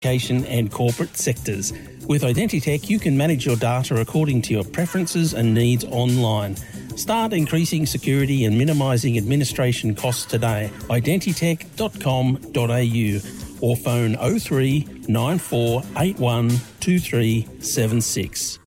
education and corporate sectors. With Identitech, you can manage your data according to your preferences and needs online. Start increasing security and minimising administration costs today. Identitech.com.au or phone 03 94 81 2376.